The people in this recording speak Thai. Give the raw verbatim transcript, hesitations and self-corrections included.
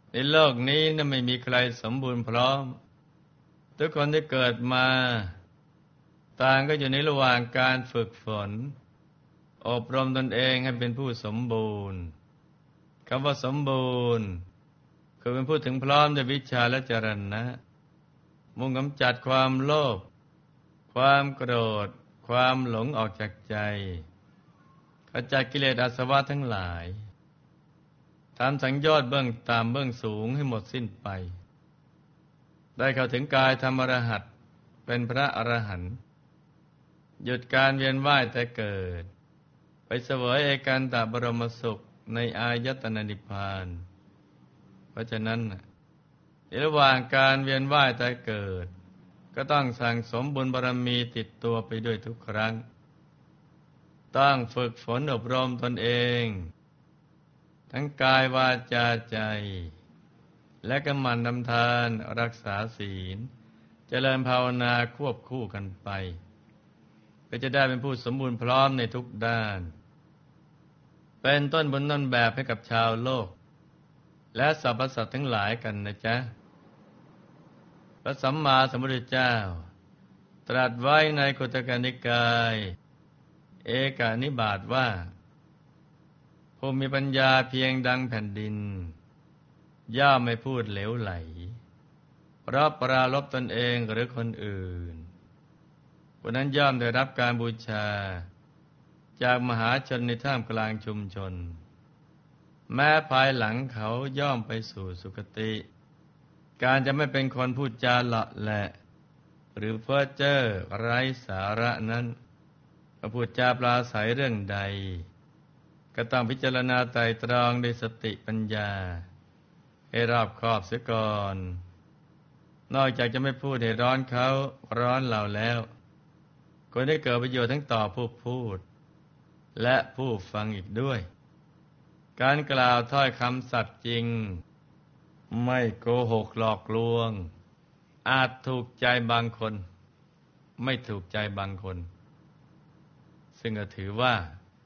ในโลกนี้นะไม่มีใครสมบูรณ์พร้อมทุกคนที่เกิดมาต่างก็อยู่ในระหว่างการฝึกฝนอบรมตนเองให้เป็นผู้สมบูรณ์คำว่าสมบูรณ์คือเป็นผู้ถึงพร้อมด้วยวิชาและจรณะมุ่งกำจัดความโลภความโกรธความหลงออกจากใจขจัดกิเลสอาสวะทั้งหลายทำสังโยชน์เบื้องต่ำเบื้องสูงให้หมดสิ้นไปได้เข้าถึงกายธรรมอรหัตเป็นพระอรหันต์หยุดการเวียนว่ายแต่เกิดไปเสวยเอกันตบรมสุขในอายตนะนิพพานเพราะฉะนั้นในระหว่างการเวียนว่ายแต่เกิดก็ต้องสั่งสมบุญบารมีติดตัวไปด้วยทุกครั้งต้องฝึกฝนอบรมตนเองทั้งกายวาจาใจและก็หมั่นทำทานรักษาศีลเจริญภาวนาควบคู่กันไปเพื่อจะได้เป็นผู้สมบูรณ์พร้อมในทุกด้านเป็นต้นบุญต้นแบบให้กับชาวโลกและสรรพสัตว์ทั้งหลายกันนะจ๊ะพระสัมมาสัมพุทธเจ้าตรัสไว้ในคุตตกนิกายเอกนิบาตว่าผู้มีปัญญาเพียงดังแผ่นดินย่อมไม่พูดเหลวไหลเพราะปรารภตนเองหรือคนอื่นผู้นั้นย่อมได้รับการบูชาจากมหาชนในท่ามกลางชุมชนแม้ภายหลังเขาย่อมไปสู่สุคติการจะไม่เป็นคนพูดจาเลาะแหละหรือเพ้อเจ้อไร้สาระนั้นพอพูดจาปราศัยเรื่องใดก็ต้องพิจารณาไตร่ตรองด้วยสติปัญญาให้รอบคอบเสียก่อนนอกจากจะไม่พูดให้ร้อนเขาร้อนเราแล้วควรได้เกิดประโยชน์ทั้งต่อผู้พูดและผู้ฟังอีกด้วยการกล่าวถ้อยคำสัตย์จริงไม่โกหกหลอกลวงอาจถูกใจบางคนไม่ถูกใจบางคนซึ่งก็ถือว่า